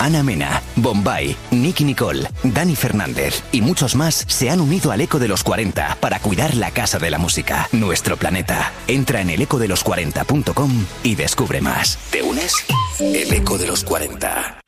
Ana Mena, Bombay, Nicky Nicole, Dani Fernández y muchos más se han unido al Eco de los 40 para cuidar la casa de la música, nuestro planeta. Entra en elecodelos40.com y descubre más. ¿Te unes? El Eco de los 40.